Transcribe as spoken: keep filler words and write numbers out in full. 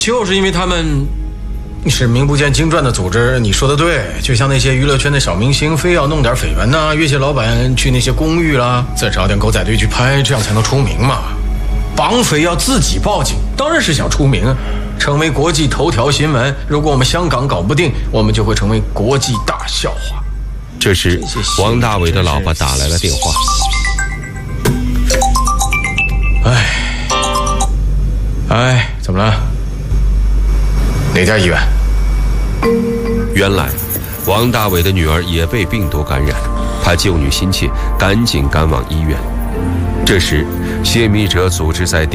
就是因为他们是名不见经传的组织，你说的对，就像那些娱乐圈的小明星，非要弄点绯闻呐，约些老板去那些公寓啦，再找点狗仔队去拍，这样才能出名嘛。绑匪要自己报警，当然是想出名啊，成为国际头条新闻。如果我们香港搞不定，我们就会成为国际大笑话。 这时，王大伟的老婆打来了电话。 哎，哎，怎么了？哪家医院？ 原来，王大伟的女儿也被病毒感染，他救女心切，赶紧赶往医院。这时，泄密者组织在